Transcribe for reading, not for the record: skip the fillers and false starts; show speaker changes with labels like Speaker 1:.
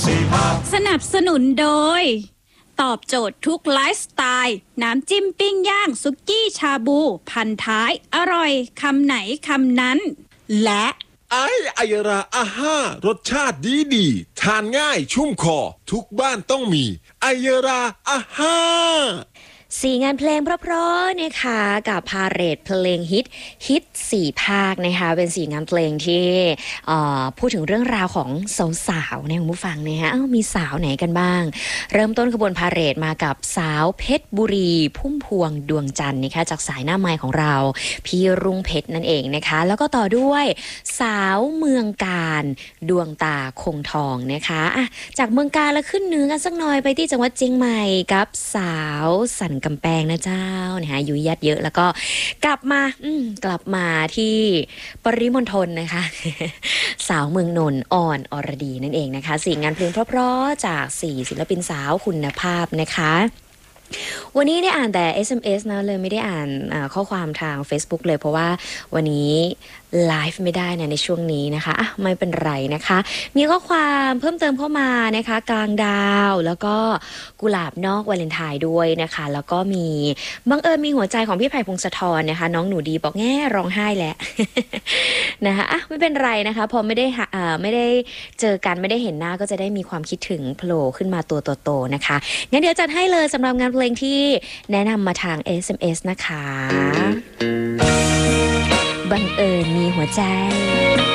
Speaker 1: สนับสนุนโดยตอบโจทย์ทุกไลฟ์สไตล์น้ำจิ้มปิ้งย่างสุกี้ชาบูพันท้ายอร่อยคำไหนคำนั้นและ
Speaker 2: ไอราอาห้ารสชาติดีทานง่ายชุ่มคอทุกบ้านต้องมีไอราอาห้า
Speaker 3: 4 งานเพลงเพราะๆนะคะกับพาเหรดเพลงฮิต4 ภาคนะคะเป็น4 งานเพลงที่พูดถึงเรื่องราวของสาวๆในคุณผู้ฟังนะคะมีสาวไหนกันบ้างเริ่มต้นขบวนพาเหรดมากับสาวเพชรบุรีพุ่มพวงดวงจันทร์นะคะจากสายหน้าไม้ของเราพี่รุ่งเพชรนั่นเองนะคะแล้วก็ต่อด้วยสาวเมืองการดวงตาคงทองนะคะจากเมืองการแล้วขึ้นเหนือกันสักหน่อยไปที่จังหวัดเชียงใหม่กับสาวสันกำแพงนะเจ้านะคะยุยยัดเยอะแล้วก็กลับมาที่ปริมณฑลนะคะ สาวเมืองนนท์อ่อนอรดีนั่นเองนะคะ4 งานเพลงเพราะๆจาก4 ศิลปินสาวคุณภาพนะคะวันนี้ได้อ่านแต่ SMS นะเลยไม่ได้อ่านข้อความทาง Facebook เลยเพราะว่าวันนี้ไลฟ์ไม่ได้นะในช่วงนี้นะคะไม่เป็นไรนะคะมีข้อความเพิ่มเติมเข้ามานะคะกลางดาวแล้วก็กุหลาบนอกวาเลนไทน์ด้วยนะคะแล้วก็มีบังเอิญมีหัวใจของพี่ไผ่พงศธรนะคะน้องหนูดีบอกแง่ร้องไห้แหละ นะคะไม่เป็นไรนะคะพอไม่ได้เจอกันไม่ได้เห็นหน้าก็จะได้มีความคิดถึงโผล่ขึ้นมาตัวโตๆนะคะงั้นเดี๋ยวจัดให้เลยสำหรับงานเพลงที่แนะนำมาทาง SMS นะคะบังเอิญมีหัวใจ